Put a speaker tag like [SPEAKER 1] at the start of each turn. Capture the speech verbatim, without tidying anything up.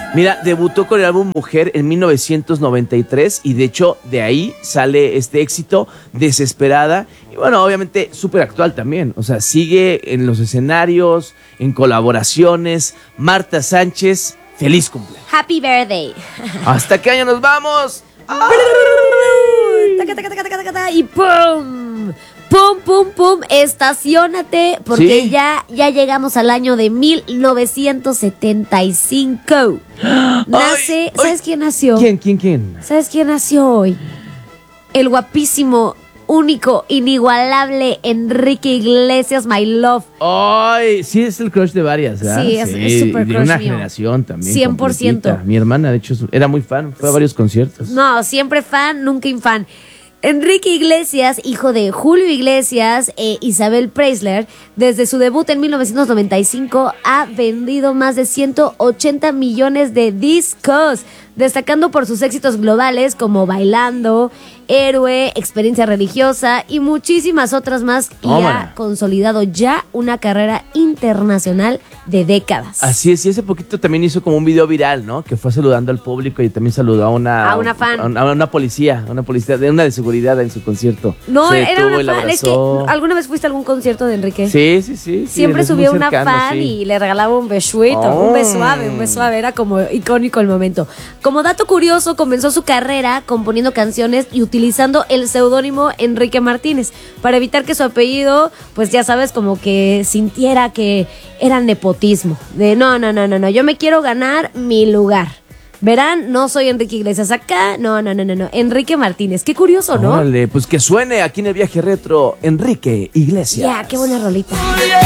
[SPEAKER 1] Mira, debutó con el álbum Mujer en mil novecientos noventa y tres y de hecho de ahí sale este éxito, Desesperada. Y bueno, obviamente súper actual también. O sea, sigue en los escenarios, en colaboraciones. Marta Sánchez, feliz cumpleaños.
[SPEAKER 2] Happy birthday.
[SPEAKER 1] ¿Hasta qué año nos vamos?
[SPEAKER 2] Taca, taca, taca, taca, taca, y ¡pum! ¡Pum, pum, pum! Estaciónate, porque
[SPEAKER 1] ¿Sí?
[SPEAKER 2] ya, ya llegamos al año de mil novecientos setenta y cinco. Nace,
[SPEAKER 1] Ay,
[SPEAKER 2] ¿sabes
[SPEAKER 1] ay.
[SPEAKER 2] quién nació?
[SPEAKER 1] ¿Quién, quién, quién?
[SPEAKER 2] ¿Sabes quién nació hoy? El guapísimo, único, inigualable Enrique Iglesias, my love.
[SPEAKER 1] Ay, sí, es el crush de varias, ¿verdad?
[SPEAKER 2] Sí, es- es súper
[SPEAKER 1] y de
[SPEAKER 2] crush
[SPEAKER 1] una
[SPEAKER 2] mío.
[SPEAKER 1] generación también.
[SPEAKER 2] cien por ciento.
[SPEAKER 1] completita. Mi hermana, de hecho, era muy fan, fue a varios conciertos.
[SPEAKER 2] No, siempre fan, nunca infan. Enrique Iglesias, hijo de Julio Iglesias e Isabel Preisler, desde su debut en mil novecientos noventa y cinco ha vendido más de ciento ochenta millones de discos, destacando por sus éxitos globales como Bailando, Héroe, Experiencia Religiosa y muchísimas otras más, y
[SPEAKER 1] Tómala.
[SPEAKER 2] ha consolidado ya una carrera internacional de décadas.
[SPEAKER 1] Así es, y hace poquito también hizo como un video viral, ¿no? Que fue saludando al público y también saludó a una...
[SPEAKER 2] A una fan.
[SPEAKER 1] A una, a una policía, a una policía, de una de seguridad en su concierto.
[SPEAKER 2] No,
[SPEAKER 1] Se
[SPEAKER 2] era
[SPEAKER 1] detuvo y
[SPEAKER 2] una
[SPEAKER 1] la
[SPEAKER 2] fan. Es que,
[SPEAKER 1] abrazó.
[SPEAKER 2] ¿alguna vez fuiste a algún concierto de Enrique?
[SPEAKER 1] Sí, sí, sí. sí,
[SPEAKER 2] Siempre
[SPEAKER 1] él es muy
[SPEAKER 2] subía una
[SPEAKER 1] cercano,
[SPEAKER 2] fan
[SPEAKER 1] sí.
[SPEAKER 2] y le regalaba un besuito,
[SPEAKER 1] Oh.
[SPEAKER 2] un beso suave, un beso suave. Era como icónico el momento. Como dato curioso, comenzó su carrera componiendo canciones y utilizando el seudónimo Enrique Martínez para evitar que su apellido, pues ya sabes, como que sintiera que era nepotismo. De no, no, no, no, no, yo me quiero ganar mi lugar. Verán, no soy Enrique Iglesias acá, no, no, no, no, no, Enrique Martínez. Qué curioso, ¿no?
[SPEAKER 1] Órale, pues que suene aquí en el viaje retro, Enrique Iglesias.
[SPEAKER 2] Ya, qué buena rolita.
[SPEAKER 3] Oh, yeah.